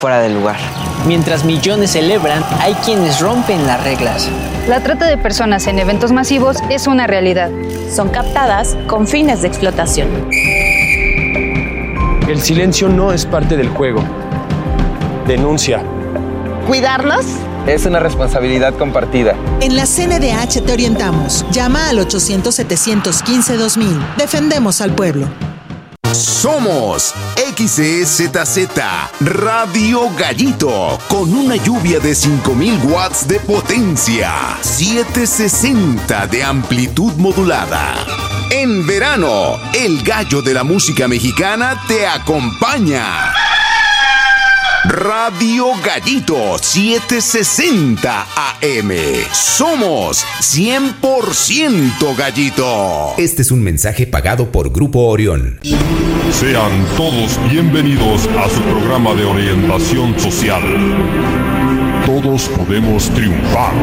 fuera del lugar. Mientras millones celebran, hay quienes rompen las reglas. La trata de personas en eventos masivos es una realidad. Son captadas con fines de explotación. El silencio no es parte del juego. Denuncia. ¿Cuidarlos? Es una responsabilidad compartida. En la CNDH te orientamos. Llama al 800-715-2000. Defendemos al pueblo. Somos XEZZ Radio Gallito, con una lluvia de 5000 watts de potencia, 760 de amplitud modulada. En verano, el gallo de la música mexicana te acompaña. Radio Gallito 760 AM. Somos 100% Gallito. Este es un mensaje pagado por Grupo Orión. Sean todos bienvenidos a su programa de orientación social. Todos podemos triunfar.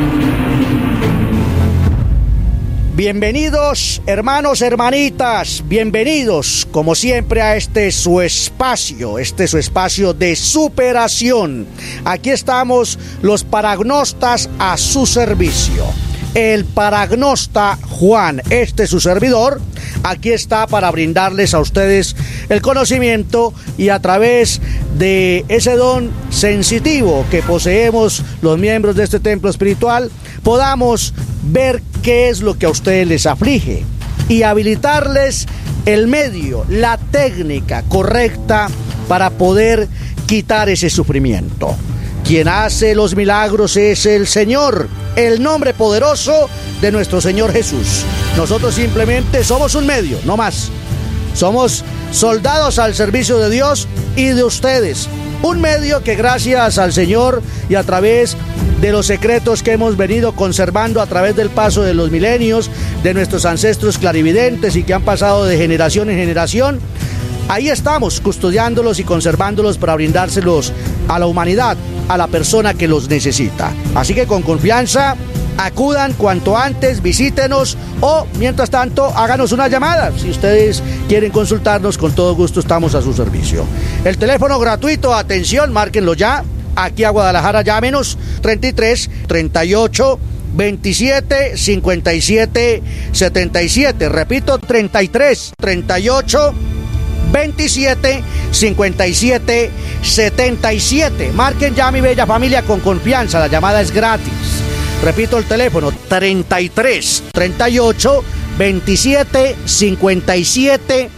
Bienvenidos, hermanos, hermanitas, bienvenidos, como siempre, a su espacio de superación. Aquí estamos los paragnostas a su servicio. El paragnosta Juan, su servidor, aquí está para brindarles a ustedes el conocimiento y a través de ese don sensitivo que poseemos los miembros de este templo espiritual, podamos ver qué es lo que a ustedes les aflige y habilitarles el medio, la técnica correcta para poder quitar ese sufrimiento. Quien hace los milagros es el Señor, el nombre poderoso de nuestro Señor Jesús. Nosotros simplemente somos un medio, no más. Somos soldados al servicio de Dios y de ustedes. Un medio que gracias al Señor y a través de los secretos que hemos venido conservando a través del paso de los milenios, de nuestros ancestros clarividentes y que han pasado de generación en generación, ahí estamos custodiándolos y conservándolos para brindárselos a la humanidad, a la persona que los necesita. Así que con confianza, acudan cuanto antes, visítenos o mientras tanto háganos una llamada. Si ustedes quieren consultarnos, con todo gusto estamos a su servicio. El teléfono gratuito, atención, márquenlo ya. Aquí a Guadalajara, llámenos 33 38 27 57 77. Repito, 33 38 27 57 77. Marquen ya, mi bella familia, con confianza. La llamada es gratis. Repito el teléfono, 33 38 27 57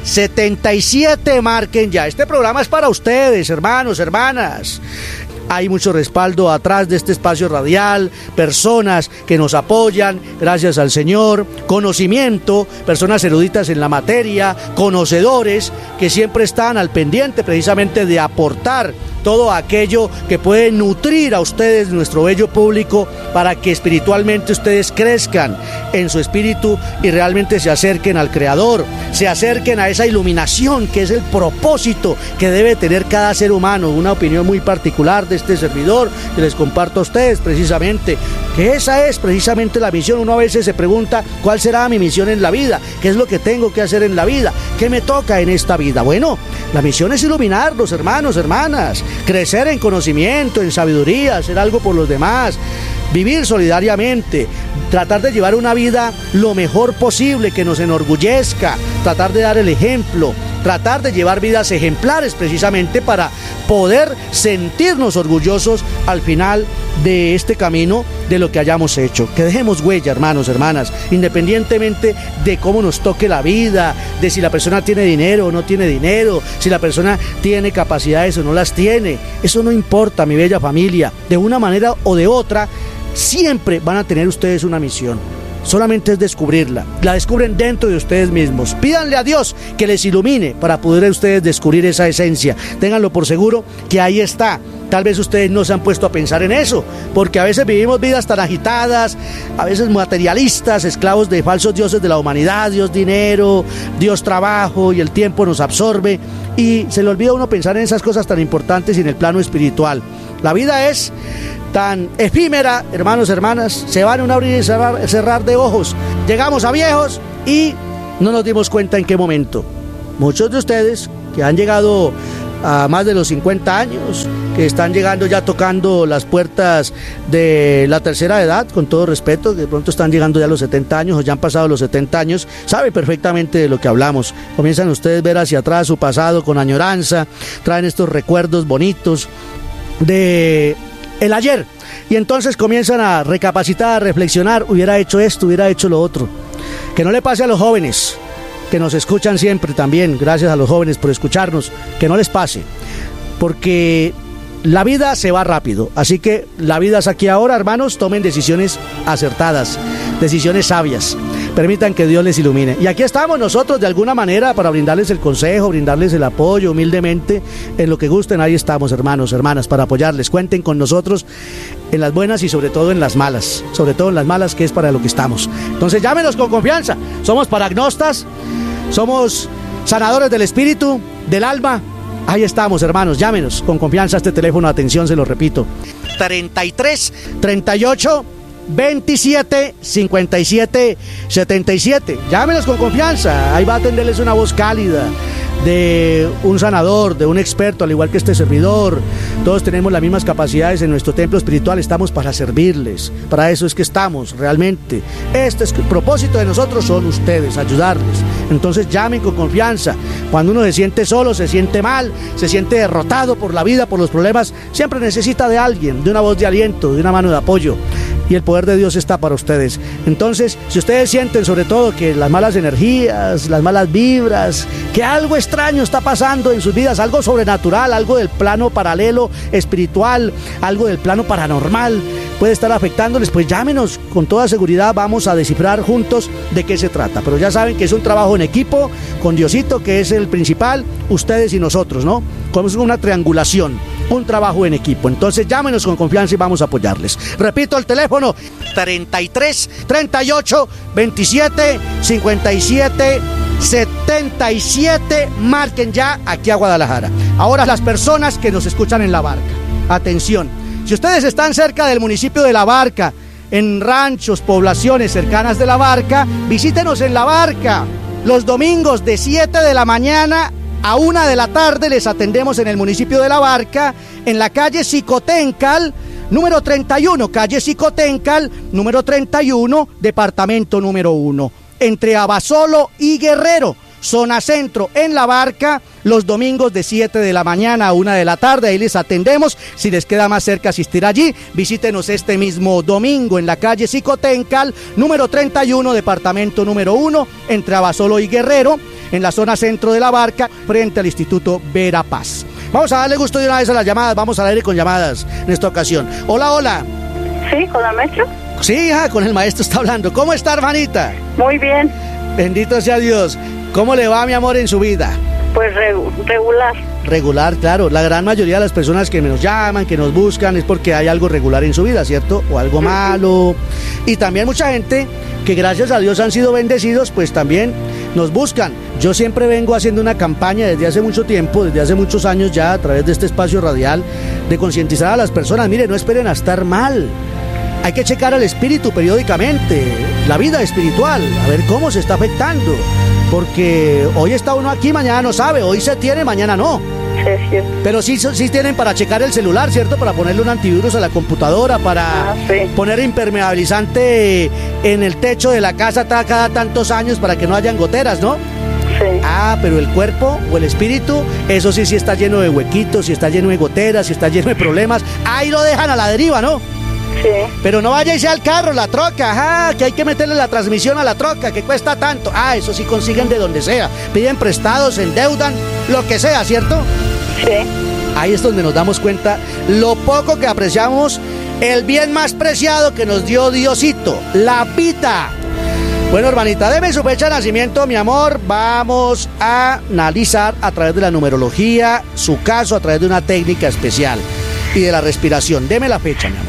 77. Marquen ya. Este programa es para ustedes, hermanos, hermanas. Hay mucho respaldo atrás de este espacio radial, personas que nos apoyan, gracias al Señor, conocimiento, personas eruditas en la materia, conocedores que siempre están al pendiente precisamente de aportar todo aquello que puede nutrir a ustedes, nuestro bello público, para que espiritualmente ustedes crezcan en su espíritu y realmente se acerquen al Creador, se acerquen a esa iluminación que es el propósito que debe tener cada ser humano. Una opinión muy particular de este servidor que les comparto a ustedes precisamente, que esa es precisamente la misión. Uno a veces se pregunta, ¿cuál será mi misión en la vida? ¿Qué es lo que tengo que hacer en la vida? ¿Qué me toca en esta vida? Bueno, la misión es iluminarlos, hermanos, hermanas, crecer en conocimiento, en sabiduría, hacer algo por los demás, vivir solidariamente, tratar de llevar una vida lo mejor posible, que nos enorgullezca, tratar de dar el ejemplo, tratar de llevar vidas ejemplares precisamente para poder sentirnos orgullosos al final de este camino, de lo que hayamos hecho. Que dejemos huella, hermanos, hermanas, independientemente de cómo nos toque la vida, de si la persona tiene dinero o no tiene dinero, si la persona tiene capacidades o no las tiene. Eso no importa, mi bella familia. De una manera o de otra, siempre van a tener ustedes una misión. Solamente es descubrirla. La descubren dentro de ustedes mismos. Pídanle a Dios que les ilumine para poder ustedes descubrir esa esencia. Ténganlo por seguro que ahí está. Tal vez ustedes no se han puesto a pensar en eso, porque a veces vivimos vidas tan agitadas, a veces materialistas, esclavos de falsos dioses de la humanidad. Dios dinero, Dios trabajo, y el tiempo nos absorbe y se le olvida a uno pensar en esas cosas tan importantes y en el plano espiritual. La vida es tan efímera, hermanos, hermanas, se van en un abrir y cerrar de ojos. Llegamos a viejos y no nos dimos cuenta en qué momento. Muchos de ustedes que han llegado a más de los 50 años, que están llegando ya tocando las puertas de la tercera edad, con todo respeto, que de pronto están llegando ya a los 70 años o ya han pasado los 70 años, saben perfectamente de lo que hablamos. Comienzan ustedes a ver hacia atrás su pasado con añoranza, traen estos recuerdos bonitos de el ayer, y entonces comienzan a recapacitar, a reflexionar, hubiera hecho esto, hubiera hecho lo otro. Que no le pase a los jóvenes, que nos escuchan siempre también, gracias a los jóvenes por escucharnos, que no les pase, porque la vida se va rápido, así que la vida es aquí ahora, hermanos, tomen decisiones acertadas, decisiones sabias, permitan que Dios les ilumine. Y aquí estamos nosotros de alguna manera para brindarles el consejo, brindarles el apoyo humildemente, en lo que gusten, ahí estamos, hermanos, hermanas, para apoyarles. Cuenten con nosotros en las buenas y sobre todo en las malas, que es para lo que estamos. Entonces llámenos con confianza, somos paragnostas, somos sanadores del espíritu, del alma. Ahí estamos, hermanos, llámenos con confianza a este teléfono, atención, se lo repito, 33 38 27 57 77. Llámenos con confianza, ahí va a atenderles una voz cálida de un sanador, de un experto, al igual que este servidor. Todos tenemos las mismas capacidades en nuestro templo espiritual, estamos para servirles, para eso es que estamos realmente. Este es el propósito de nosotros, son ustedes, ayudarles. Entonces llamen con confianza. Cuando uno se siente solo, se siente mal, se siente derrotado por la vida, por los problemas, siempre necesita de alguien, de una voz de aliento, de una mano de apoyo. Y el poder de Dios está para ustedes. Entonces, si ustedes sienten sobre todo que las malas energías, las malas vibras, que algo extraño está pasando en sus vidas, algo sobrenatural, algo del plano paralelo espiritual, algo del plano paranormal puede estar afectándoles, pues llámenos, con toda seguridad vamos a descifrar juntos de qué se trata. Pero ya saben que es un trabajo en equipo, con Diosito, que es el principal, ustedes y nosotros, ¿no? Como es una triangulación, un trabajo en equipo. Entonces llámenos con confianza y vamos a apoyarles. Repito el teléfono, 33 38 27 57 77. Marquen ya aquí a Guadalajara. Ahora las personas que nos escuchan en La Barca, atención, si ustedes están cerca del municipio de La Barca, en ranchos, poblaciones cercanas de La Barca, visítenos en La Barca. Los domingos de 7 de la mañana a 1 de la tarde les atendemos en el municipio de La Barca, en la calle Xicoténcal, número 31, calle Xicoténcal, número 31, departamento número 1, entre Abasolo y Guerrero, zona centro, en La Barca, los domingos de 7 de la mañana a 1 de la tarde, ahí les atendemos. Si les queda más cerca asistir allí, visítenos este mismo domingo en la calle Xicoténcal, número 31, departamento número 1, entre Abasolo y Guerrero, en la zona centro de La Barca, frente al Instituto Verapaz. Vamos a darle gusto de una vez a las llamadas, vamos al aire con llamadas en esta ocasión. Hola, hola. Sí, ¿con el maestro? Sí, hija, con el maestro está hablando. ¿Cómo está, hermanita? Muy bien. Bendito sea Dios. ¿Cómo le va, mi amor, en su vida? Pues regular. Regular, claro. La gran mayoría de las personas que nos llaman, que nos buscan, es porque hay algo regular en su vida, ¿cierto? O algo malo. Y también mucha gente que gracias a Dios han sido bendecidos, pues también nos buscan. Yo siempre vengo haciendo una campaña desde hace mucho tiempo, desde hace muchos años ya, a través de este espacio radial, de concientizar a las personas. Mire, no esperen a estar mal. Hay que checar al espíritu periódicamente, la vida espiritual, a ver cómo se está afectando. Porque hoy está uno aquí, mañana no sabe, hoy se tiene, mañana no. Sí. Pero sí tienen para checar el celular, ¿cierto? Para ponerle un antivirus a la computadora, para poner impermeabilizante en el techo de la casa cada tantos años para que no hayan goteras, ¿no? Sí. Pero el cuerpo o el espíritu, eso sí está lleno de huequitos, sí está lleno de goteras, sí está lleno de problemas. Ahí lo dejan a la deriva, ¿no? Sí. Pero no vaya y sea al carro, la troca, que hay que meterle la transmisión a la troca, que cuesta tanto. Eso sí consiguen de donde sea. Piden prestados, endeudan, lo que sea, ¿cierto? Sí. Ahí es donde nos damos cuenta lo poco que apreciamos el bien más preciado que nos dio Diosito, la vida. Bueno, hermanita, deme su fecha de nacimiento, mi amor. Vamos a analizar a través de la numerología su caso, a través de una técnica especial y de la respiración. Deme la fecha, mi amor.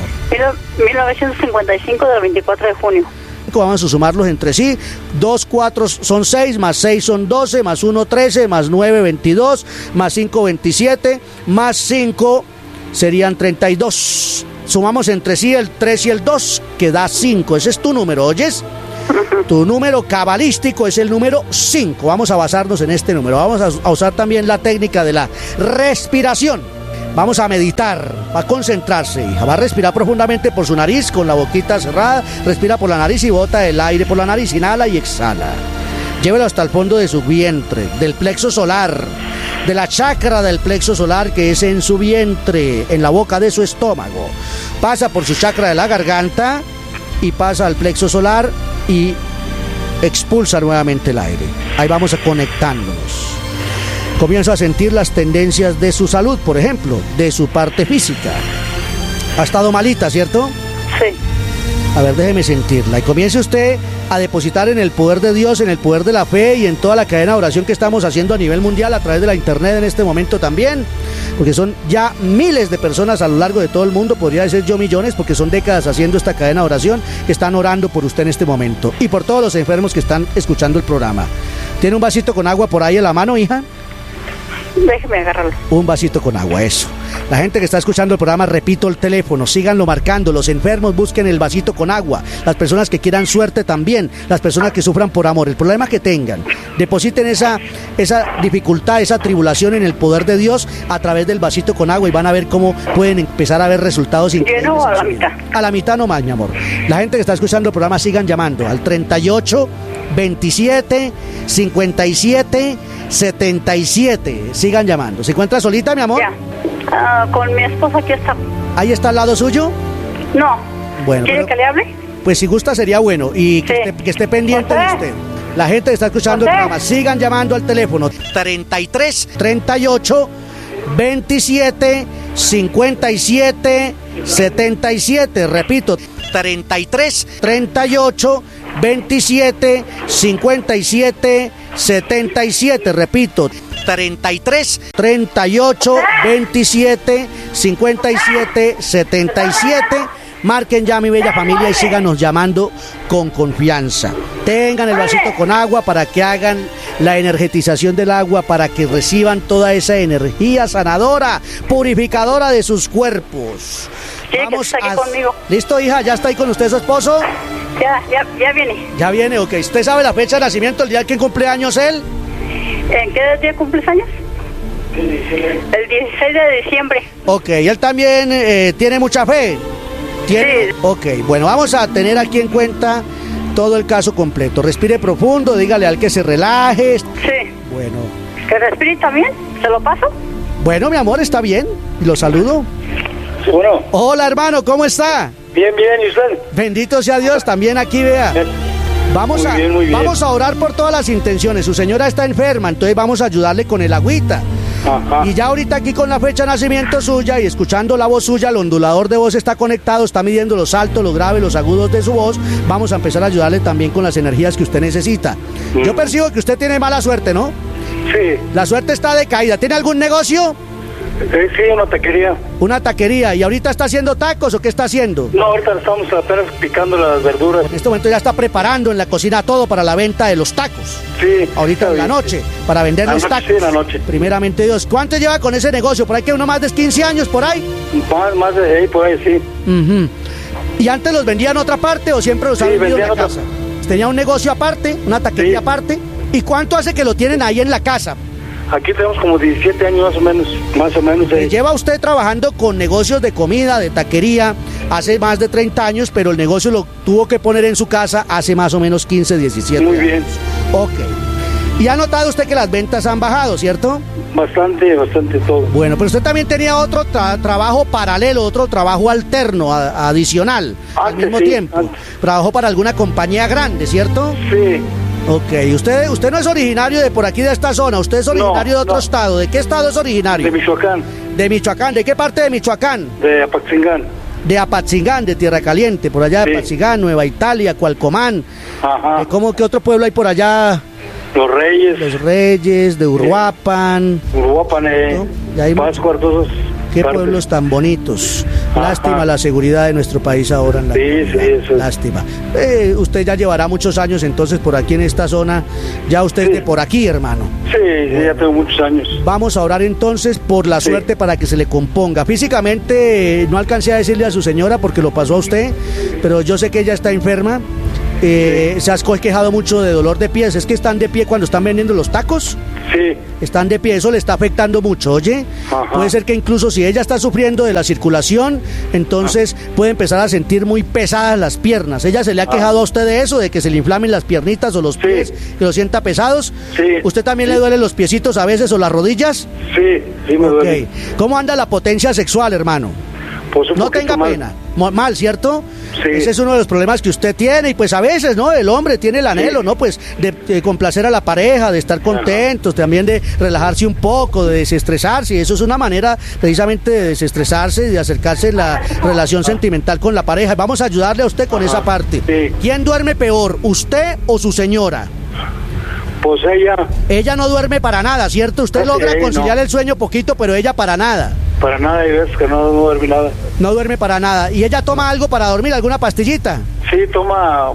1955 del 24 de junio. Vamos a sumarlos entre sí. 2, 4 son 6, más 6 son 12, más 1, 13, más 9, 22, más 5, 27, más 5 serían 32. Sumamos entre sí el 3 y el 2, que da 5. Ese es tu número, ¿oyes? Tu número cabalístico es el número 5. Vamos a basarnos en este número. Vamos a usar también la técnica de la respiración. Vamos a meditar, va a concentrarse, hija. Va a respirar profundamente por su nariz, con la boquita cerrada. Respira por la nariz y bota el aire por la nariz. Inhala y exhala. Llévelo hasta el fondo de su vientre, del plexo solar, de la chakra del plexo solar que es en su vientre, en la boca de su estómago. Pasa por su chakra de la garganta y pasa al plexo solar y expulsa nuevamente el aire. Ahí vamos a conectándonos. Comienza a sentir las tendencias de su salud, por ejemplo, de su parte física. Ha estado malita, ¿cierto? Sí. A ver, déjeme sentirla. Y comience usted a depositar en el poder de Dios, en el poder de la fe y en toda la cadena de oración que estamos haciendo a nivel mundial a través de la internet en este momento también. Porque son ya miles de personas a lo largo de todo el mundo, podría decir yo millones, porque son décadas haciendo esta cadena de oración que están orando por usted en este momento. Y por todos los enfermos que están escuchando el programa. ¿Tiene un vasito con agua por ahí en la mano, hija? Déjeme agarrarlo. Un vasito con agua, eso. La gente que está escuchando el programa, repito el teléfono, síganlo marcando. Los enfermos busquen el vasito con agua. Las personas que quieran suerte también. Las personas que sufran por amor, el problema que tengan. Depositen esa dificultad, esa tribulación en el poder de Dios a través del vasito con agua y van a ver cómo pueden empezar a ver resultados increíbles. ¿Lleno o a la mitad? A la mitad nomás, mi amor. La gente que está escuchando el programa, sigan llamando al 38 27 57 77. Sigan llamando. ¿Se encuentra solita, mi amor? Ya. Con mi esposa aquí está. ¿Ahí está al lado suyo? No. Bueno, ¿Quiere que le hable? Pues si gusta sería bueno y Sí. que esté pendiente de usted. La gente que está escuchando el programa, sigan llamando al teléfono 33 38 27 57 77. Repito, 33 38 27 57 77. Repito, 33 38 27 57 77. Marquen ya, mi bella familia, y síganos llamando con confianza. Tengan el vasito con agua para que hagan la energetización del agua, para que reciban toda esa energía sanadora, purificadora de sus cuerpos. ¿Quiere que esté aquí conmigo? ¿Listo, hija? ¿Ya está ahí con usted su esposo? Ya viene. Ya viene, ok. ¿Usted sabe la fecha de nacimiento, el día que cumple años él? ¿En qué día cumples años? El 16 de diciembre. Ok, él también tiene mucha fe. ¿Tiene? Sí. Ok, bueno, vamos a tener aquí en cuenta todo el caso completo. Respire profundo, dígale al que se relaje. Sí. Bueno. ¿Que respire también? ¿Se lo paso? Bueno, mi amor, está bien. Y lo saludo. Sí, bueno. Hola, hermano, ¿cómo está? Bien, ¿y usted? Bendito sea Dios, también aquí, vea. Vamos a orar por todas las intenciones. Su señora está enferma, entonces vamos a ayudarle con el agüita. Ajá. Y ya ahorita aquí con la fecha de nacimiento suya y escuchando la voz suya, el ondulador de voz está conectado, está midiendo los altos, los graves, los agudos de su voz. Vamos a empezar a ayudarle también con las energías que usted necesita. Yo percibo que usted tiene mala suerte, ¿no? Sí. La suerte está decaída. ¿Tiene algún negocio? Sí, una taquería. Una taquería. ¿Y ahorita está haciendo tacos o qué está haciendo? No, ahorita estamos apenas picando las verduras. En este momento ya está preparando en la cocina todo para la venta de los tacos. Sí. Ahorita en la noche, para vender los tacos. Sí, en la noche. Primeramente Dios. ¿Cuánto lleva con ese negocio? ¿Por ahí que uno más de 15 años por ahí? Más de ahí, por ahí, sí. ¿Y antes los vendía en otra parte o siempre los había vendido en la casa? ¿Tenía un negocio aparte, una taquería aparte? ¿Y cuánto hace que lo tienen ahí en la casa? Aquí tenemos como 17 años más o menos. Lleva usted trabajando con negocios de comida, de taquería, hace más de 30 años, pero el negocio lo tuvo que poner en su casa hace más o menos 15, 17 años. Muy bien. Ok. ¿Y ha notado usted que las ventas han bajado, cierto? Bastante todo. Bueno, pero usted también tenía otro trabajo paralelo, otro trabajo alterno, adicional, al mismo tiempo. Trabajó para alguna compañía grande, ¿cierto? Sí. Ok, usted no es originario de por aquí, de esta zona, usted es originario de otro estado. ¿De qué estado es originario? De Michoacán. De Michoacán, ¿de qué parte de Michoacán? De Apatzingán. De Apatzingán, de Tierra Caliente, por allá de Apatzingán, Nueva Italia, Cualcomán. Ajá. ¿Qué otro pueblo hay por allá? Los Reyes. Los Reyes, de Uruapan. Uruapan, ¿no? Páscuaro, todos. Qué pueblos tan bonitos. Lástima la seguridad de nuestro país ahora en la eso. Lástima. Usted ya llevará muchos años entonces por aquí en esta zona. Ya usted es de por aquí, hermano. Sí, ya tengo muchos años. Vamos a orar entonces por la suerte para que se le componga. Físicamente no alcancé a decirle a su señora porque lo pasó a usted, pero yo sé que ella está enferma. Se has quejado mucho de dolor de pies. ¿Es que están de pie cuando están vendiendo los tacos? Sí. Están de pie, eso le está afectando mucho, oye. Ajá. Puede ser que incluso si ella está sufriendo de la circulación, entonces puede empezar a sentir muy pesadas las piernas. ¿Ella se le ha quejado a usted de eso, de que se le inflamen las piernitas o los pies, que los sienta pesados? Sí. ¿Usted también le duelen los piecitos a veces o las rodillas? Sí, me duele. ¿Cómo anda la potencia sexual, hermano? Pues no tenga pena. Mal, ¿cierto? Sí. Ese es uno de los problemas que usted tiene y pues a veces, ¿no? El hombre tiene el anhelo, ¿no? Pues de complacer a la pareja, de estar contentos, también de relajarse un poco, de desestresarse, y eso es una manera precisamente de desestresarse y de acercarse en la relación sentimental con la pareja. Vamos a ayudarle a usted con esa parte. Sí. ¿Quién duerme peor, usted o su señora? Pues ella. Ella no duerme para nada, ¿cierto? Usted logra conciliar el sueño poquito, pero ella para nada. Para nada, hay veces que no duerme nada. No duerme para nada. ¿Y ella toma algo para dormir, alguna pastillita? Sí, toma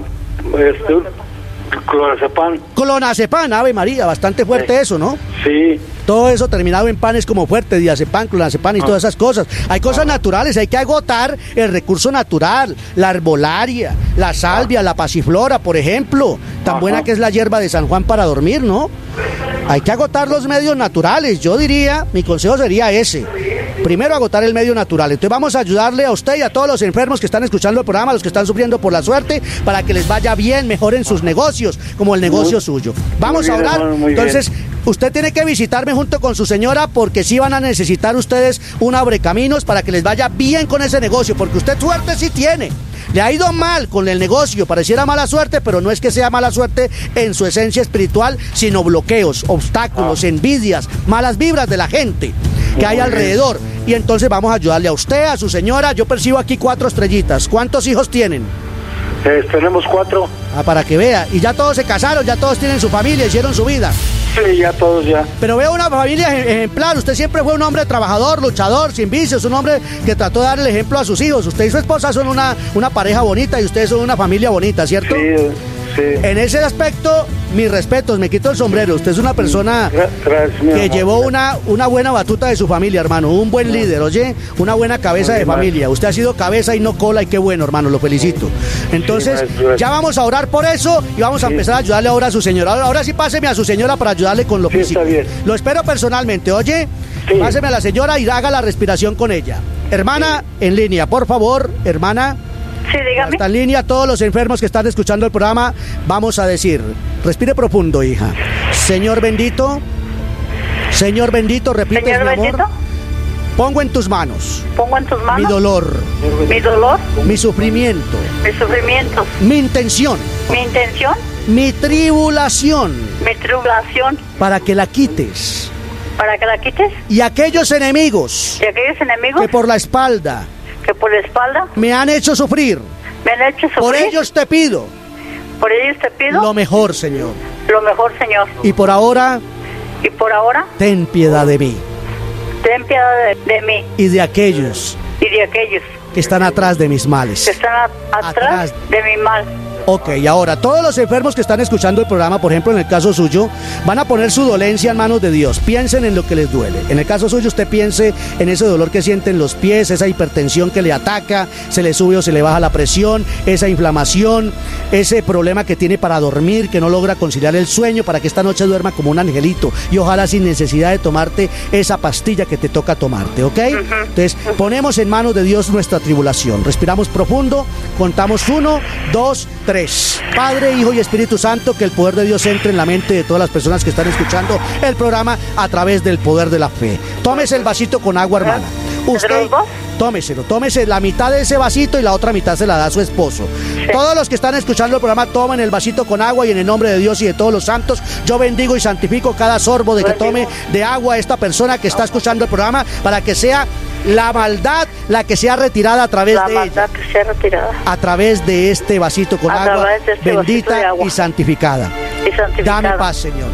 clonazepam. Clonazepam, Ave María, bastante fuerte eso, ¿no? Sí. Todo eso terminado en pan es como fuerte, diazepam, clonazepam y todas esas cosas. Hay cosas naturales, hay que agotar el recurso natural, la herbolaria, la salvia, la pasiflora, por ejemplo, tan buena que es la hierba de San Juan para dormir, ¿no? Hay que agotar los medios naturales, yo diría, mi consejo sería ese. Primero agotar el medio natural. Entonces vamos a ayudarle a usted y a todos los enfermos que están escuchando el programa, los que están sufriendo por la suerte, para que les vaya bien, mejoren sus negocios, como el negocio suyo. Vamos a orar. Entonces, usted tiene que visitarme junto con su señora, porque sí van a necesitar ustedes un abrecaminos para que les vaya bien con ese negocio, porque usted suerte sí tiene. Le ha ido mal con el negocio, pareciera mala suerte, pero no es que sea mala suerte en su esencia espiritual, sino bloqueos, obstáculos, envidias, malas vibras de la gente que hay alrededor. Y entonces vamos a ayudarle a usted, a su señora. Yo percibo aquí 4 estrellitas. ¿Cuántos hijos tienen? Tenemos 4. Para que vea. Y ya todos se casaron, ya todos tienen su familia, hicieron su vida. Sí, ya todos ya. Pero veo una familia ejemplar. Usted siempre fue un hombre trabajador, luchador, sin vicios, un hombre que trató de dar el ejemplo a sus hijos. Usted y su esposa son una pareja bonita y ustedes son una familia bonita, ¿cierto? Sí. En ese aspecto, mis respetos, me quito el sombrero. Usted es una persona que llevó una buena batuta de su familia, hermano. Un buen líder, oye, una buena cabeza de familia. Usted ha sido cabeza y no cola, y qué bueno, hermano, lo felicito. Entonces, ya vamos a orar por eso y vamos a empezar a ayudarle ahora a su señora. Ahora sí, páseme a su señora para ayudarle con lo físico. Lo espero personalmente, oye. Páseme a la señora y haga la respiración con ella. Hermana, en línea, por favor, hermana. Sí, dígame. Hasta en línea, todos los enfermos que están escuchando el programa, vamos a decir, respire profundo, hija. Señor bendito, repite, mi amor. Pongo en tus manos. Mi dolor. Mi sufrimiento. Mi intención. Mi tribulación. Para que la quites. Y aquellos enemigos. Que por la espalda. Me han hecho sufrir. Por ellos te pido. Lo mejor, Señor. Y por ahora. Ten piedad de mí. Y de aquellos. Que están atrás de mis males. Atrás de mi mal. Ok, y ahora, todos los enfermos que están escuchando el programa, por ejemplo, en el caso suyo, van a poner su dolencia en manos de Dios. Piensen en lo que les duele. En el caso suyo, usted piense en ese dolor que siente en los pies, esa hipertensión que le ataca, se le sube o se le baja la presión, esa inflamación, ese problema que tiene para dormir, que no logra conciliar el sueño, para que esta noche duerma como un angelito y ojalá sin necesidad de tomarte esa pastilla que te toca tomarte, ¿ok? Entonces, ponemos en manos de Dios nuestra tribulación. Respiramos profundo, contamos 1, 2, 3. Padre, Hijo y Espíritu Santo, que el poder de Dios entre en la mente de todas las personas que están escuchando el programa a través del poder de la fe. Tómese el vasito con agua, hermana. Usted, tómese la mitad de ese vasito y la otra mitad se la da a su esposo. Todos los que están escuchando el programa tomen el vasito con agua y en el nombre de Dios y de todos los santos, yo bendigo y santifico cada sorbo de que tome de agua esta persona que está escuchando el programa, para que sea la maldad la que sea retirada a través de ella. A través de este vasito con agua, bendita y santificada. Dame paz, Señor.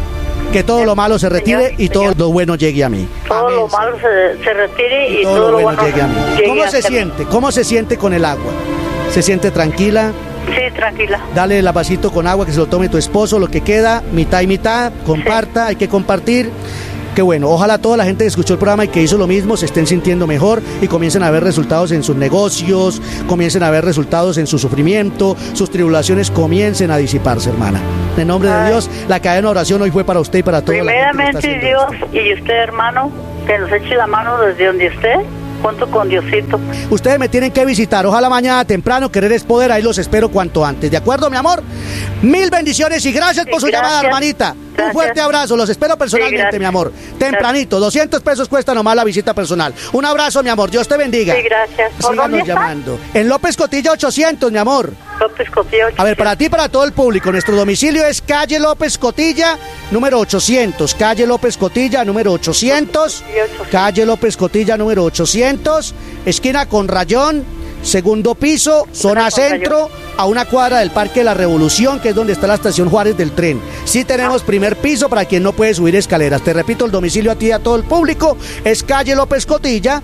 Que todo lo malo se retire y todo lo bueno llegue a mí. Todo lo malo se retire y todo lo bueno llegue a mí. ¿Cómo se siente con el agua? ¿Se siente tranquila? Sí, tranquila. Dale el vasito con agua que se lo tome tu esposo, lo que queda, mitad y mitad, comparta, hay que compartir. Qué bueno, ojalá toda la gente que escuchó el programa y que hizo lo mismo se estén sintiendo mejor y comiencen a ver resultados en sus negocios, comiencen a ver resultados en su sufrimiento, sus tribulaciones comiencen a disiparse, hermana. En nombre de Dios, la cadena de oración hoy fue para usted y para toda la gente. Primeramente Dios y usted, hermano, que nos eche la mano desde donde esté, junto con Diosito. Ustedes me tienen que visitar, ojalá mañana temprano, querer es poder, ahí los espero cuanto antes, ¿de acuerdo, mi amor? Mil bendiciones y gracias por su llamada, hermanita. Un fuerte abrazo, los espero personalmente, mi amor. Tempranito, 200 pesos cuesta nomás la visita personal. Un abrazo, mi amor, Dios te bendiga. Sí, gracias. ¿Por dónde está? Llamando. En López Cotilla 800, mi amor. López Cotilla 800. A ver, para ti y para todo el público, nuestro domicilio es calle López Cotilla, número 800. Calle López Cotilla, número 800. Calle López Cotilla, número 800. Esquina con Rayón. Segundo piso, zona centro, a una cuadra del Parque de la Revolución, que es donde está la estación Juárez del tren. Sí tenemos primer piso para quien no puede subir escaleras. Te repito, el domicilio a ti y a todo el público es calle López Cotilla,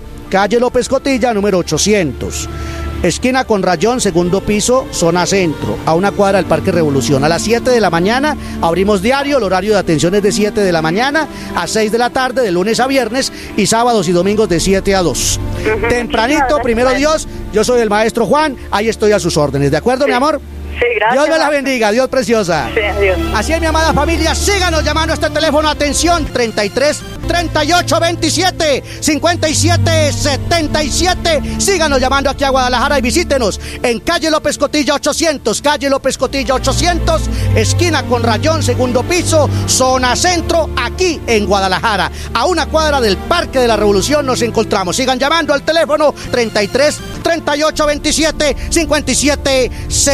número 800. Esquina con Rayón, segundo piso, zona centro, a una cuadra del Parque Revolución. A las 7 de la mañana abrimos diario, el horario de atención es de 7 de la mañana a 6 de la tarde, de lunes a viernes, y sábados y domingos de 7 a 2. Tempranito, primero Dios, yo soy el maestro Juan, ahí estoy a sus órdenes, ¿de acuerdo, mi amor? Sí, gracias. Dios me la bendiga, Dios preciosa. Sí, adiós. Así es, mi amada familia, síganos llamando a este teléfono, atención, 33 38 27 57 77. Síganos llamando aquí a Guadalajara y visítenos en calle López Cotilla 800, calle López Cotilla 800, esquina con Rayón, segundo piso, zona centro, aquí en Guadalajara. A una cuadra del Parque de la Revolución nos encontramos. Sigan llamando al teléfono 33 38 27 57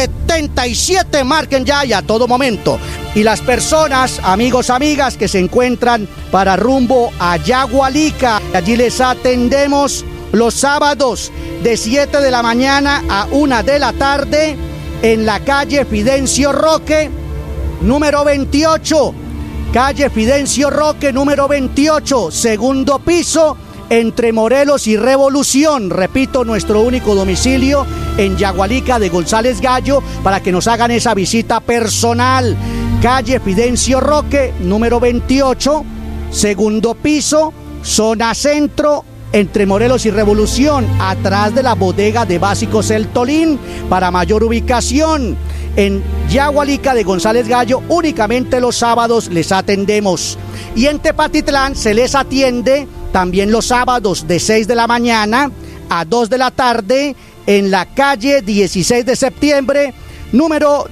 77. Marquen ya y a todo momento. Y las personas, amigos, amigas que se encuentran para rumbo a Yagualica, allí les atendemos los sábados de 7 de la mañana a 1 de la tarde en la calle Fidencio Roque, número 28. Calle Fidencio Roque, número 28, segundo piso, entre Morelos y Revolución. Repito, nuestro único domicilio en Yagualica de González Gallo para que nos hagan esa visita personal. Calle Fidencio Roque, número 28, segundo piso, zona centro, entre Morelos y Revolución, atrás de la bodega de Básicos El Tolín. Para mayor ubicación, en Yagualica de González Gallo, únicamente los sábados les atendemos. Y en Tepatitlán se les atiende también los sábados de 6 de la mañana a 2 de la tarde en la calle 16 de septiembre, número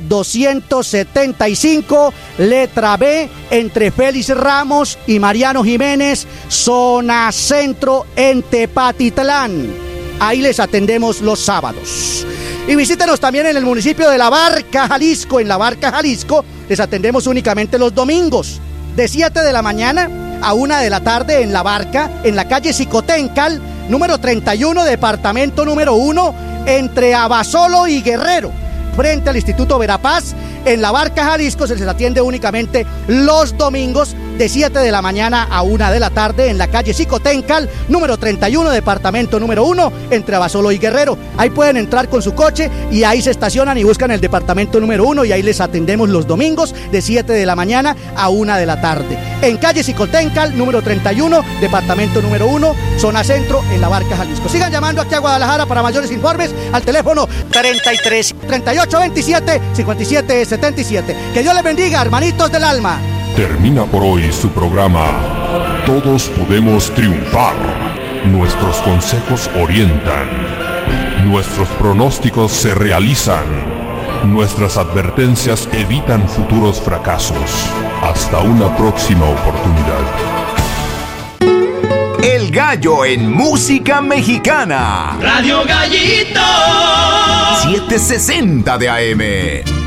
275, letra B, entre Félix Ramos y Mariano Jiménez, zona centro en Tepatitlán. Ahí les atendemos los sábados. Y visítenos también en el municipio de La Barca, Jalisco. En La Barca, Jalisco, les atendemos únicamente los domingos, de 7 de la mañana a 1 de la tarde en La Barca, en la calle Xicoténcal, número 31, departamento número 1, entre Abasolo y Guerrero, frente al Instituto Verapaz. En La Barca, Jalisco, se les atiende únicamente los domingos de 7 de la mañana a 1 de la tarde en la calle Xicoténcal, número 31, departamento número 1, entre Abasolo y Guerrero. Ahí pueden entrar con su coche y ahí se estacionan y buscan el departamento número 1 y ahí les atendemos los domingos de 7 de la mañana a 1 de la tarde. En calle Xicoténcal, número 31, departamento número 1, zona centro, en La Barca, Jalisco. Sigan llamando aquí a Guadalajara para mayores informes al teléfono 33 38 27 57 77. Que Dios les bendiga, hermanitos del alma. Termina por hoy su programa Todos Podemos Triunfar. Nuestros consejos orientan. Nuestros pronósticos se realizan. Nuestras advertencias evitan futuros fracasos. Hasta una próxima oportunidad. El Gallo en música mexicana. Radio Gallito. 760 de AM.